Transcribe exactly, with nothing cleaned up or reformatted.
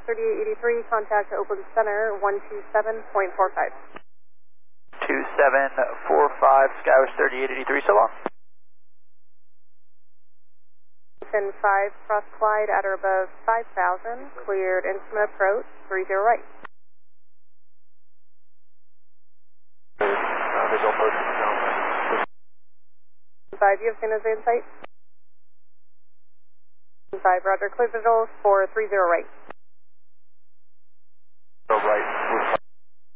thirty-eight eighty-three, contact Oakland Center, one two seven point four five. two seven four five, Skywest thirty-eight eighty-three, so long. Ten five, cross Clyde at or above five thousand, cleared instrument approach, three zero right. Uh, visual approach, five, you have San Jose in sight? five, roger, clear visuals for three zero right. So right.